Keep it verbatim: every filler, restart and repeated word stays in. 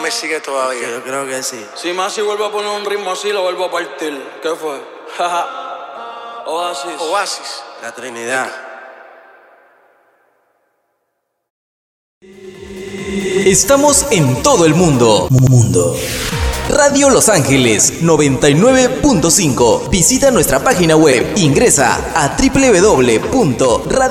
me sigue todavía. Yo creo que sí. Si Masi vuelve a poner un ritmo así, lo vuelvo a partir. ¿Qué fue? Oasis. Oasis. La Trinidad. Estamos en todo el mundo. Mundo. Radio Los Ángeles noventa y nueve punto cinco. Visita nuestra página web. Ingresa a doble u doble u doble u punto radio